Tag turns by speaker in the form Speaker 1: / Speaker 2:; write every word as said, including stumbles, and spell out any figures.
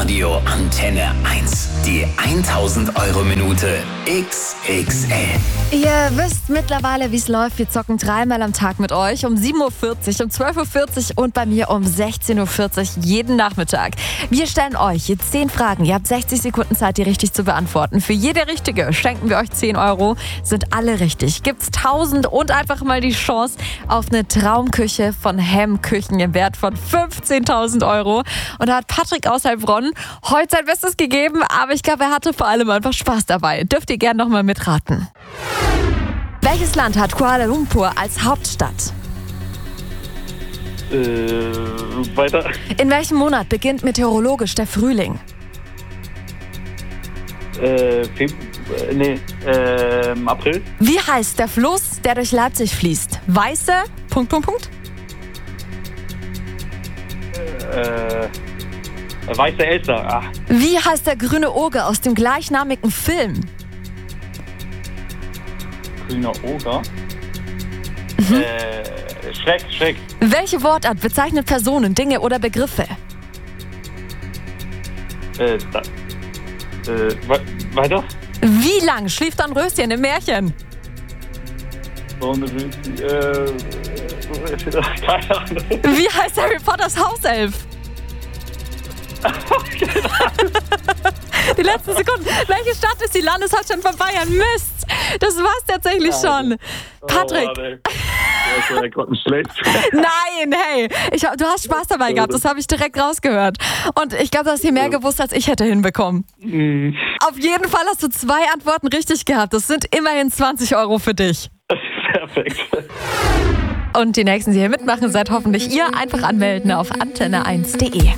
Speaker 1: Radio Antenne eins. Die tausend Euro Minute X X L.
Speaker 2: Ihr wisst mittlerweile, wie es läuft. Wir zocken dreimal am Tag mit euch. Um sieben Uhr vierzig, um zwölf Uhr vierzig und bei mir um sechzehn Uhr vierzig jeden Nachmittag. Wir stellen euch jetzt zehn Fragen. Ihr habt sechzig Sekunden Zeit, die richtig zu beantworten. Für jede richtige schenken wir euch zehn Euro. Sind alle richtig. Gibt's tausend und einfach mal die Chance auf eine Traumküche von Hem Küchen im Wert von fünfzehntausend Euro. Und da hat Patrick aus Heilbronn heute sein Bestes gegeben, aber ich glaube, er hatte vor allem einfach Spaß dabei. Dürft ihr gerne nochmal mitraten. Welches Land hat Kuala Lumpur als Hauptstadt?
Speaker 3: Äh, weiter.
Speaker 2: In welchem Monat beginnt meteorologisch der Frühling?
Speaker 3: Äh, Feb äh, nee, äh, April.
Speaker 2: Wie heißt der Fluss, der durch Leipzig fließt? Weiße, Punkt, Punkt, Punkt.
Speaker 3: Äh, Weiße Elster. Ach,
Speaker 2: Wie heißt der grüne Oger aus dem gleichnamigen Film?
Speaker 3: grüner Oger. Äh, Schreck, Schreck.
Speaker 2: Welche Wortart bezeichnet Personen, Dinge oder Begriffe?
Speaker 3: Äh, da, äh, we weiter.
Speaker 2: Wie lang schlief Dornröschen im Märchen?
Speaker 3: Und, äh, keine Ahnung.
Speaker 2: Wie heißt Harry Potters Hauself? Die letzten Sekunden. Welche Stadt ist die Landeshauptstadt von Bayern? Mist! Das war's tatsächlich schon. Patrick.
Speaker 3: Oh, Mann, das war gerade schlecht.
Speaker 2: Nein, hey. Ich, du hast Spaß dabei gehabt. Das habe ich direkt rausgehört. Und ich glaube, du hast hier mehr gewusst, als ich hätte hinbekommen.
Speaker 3: Mhm.
Speaker 2: Auf jeden Fall hast du zwei Antworten richtig gehabt. Das sind immerhin zwanzig Euro für dich.
Speaker 3: Perfekt.
Speaker 2: Und die nächsten, die hier mitmachen, seid hoffentlich ihr. Einfach anmelden auf antenne eins punkt de.